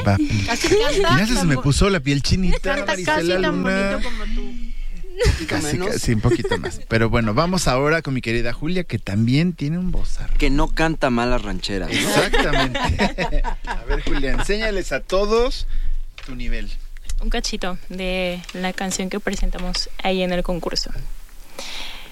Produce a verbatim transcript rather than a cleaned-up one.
va. Casi canta. Ya se me puso la piel chinita, Canta casi Marisela tan Luna. bonito como tú. Casi, casi, un poquito más. Pero bueno, vamos ahora con mi querida Julia, que también tiene un vozarrón. Que no canta mal las rancheras, ¿no? Exactamente. A ver, Julia, enséñales a todos tu nivel. Un cachito de la canción que presentamos ahí en el concurso.